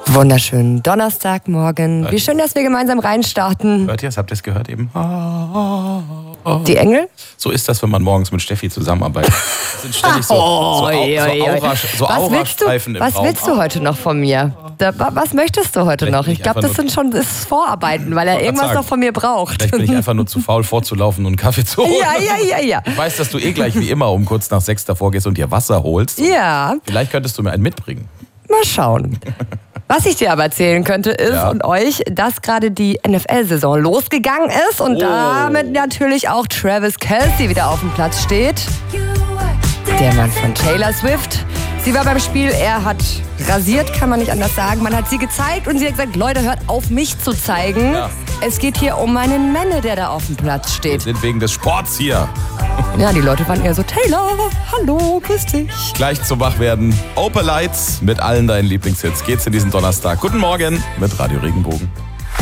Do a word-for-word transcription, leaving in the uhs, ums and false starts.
Wunderschönen Donnerstagmorgen. Hört Wie ihr's? schön, dass wir gemeinsam reinstarten. Hört ihr es? Habt ihr es gehört eben? Die Engel? So ist das, wenn man morgens mit Steffi zusammenarbeitet. Das sind ständig so, Oh, so, Au- oi, so, oi, oi. Aura, so Was willst du, Aurastreifen im was Raum. willst du heute noch von mir? Da, wa- was möchtest du heute Vielleicht noch? bin Ich ich glaube, einfach das sind schon das ist Vorarbeiten, weil er wollte irgendwas grad noch von mir braucht. Vielleicht bin ich einfach nur zu faul vorzulaufen und einen Kaffee zu holen. Ja, ja, ja, ja. Ich weiß, dass du eh gleich wie immer um kurz nach sechs davor gehst und dir Wasser holst. Ja, Vielleicht könntest du mir einen mitbringen. mal schauen. Was ich dir aber erzählen könnte, ist Ja. und euch, dass gerade die N F L-Saison losgegangen ist und Oh. damit natürlich auch Travis Kelce wieder auf dem Platz steht. Der Mann von Taylor Swift. Sie war beim Spiel, er hat rasiert, kann man nicht anders sagen. Man hat sie gezeigt und sie hat gesagt, Leute, hört auf mich zu zeigen. Ja. Es geht hier um meinen Männer, der da auf dem Platz Wir steht. sind wegen des Sports hier. Ja, die Leute waren eher so, Taylor, hallo, grüß dich. Gleich zum Wachwerden. Open Lights mit allen deinen Lieblingshits. Geht's in diesen Donnerstag. Guten Morgen mit Radio Regenbogen.